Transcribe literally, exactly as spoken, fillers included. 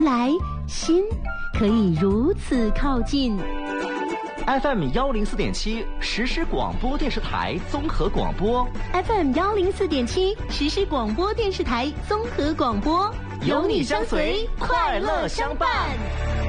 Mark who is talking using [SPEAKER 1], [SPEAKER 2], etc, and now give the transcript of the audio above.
[SPEAKER 1] 来，心可以如此靠近。
[SPEAKER 2] F M 幺零四点七实时广播电视台综合广播
[SPEAKER 1] ，F M 幺零四点七实时广播电视台综合广播，
[SPEAKER 2] 有你相随，快乐相伴。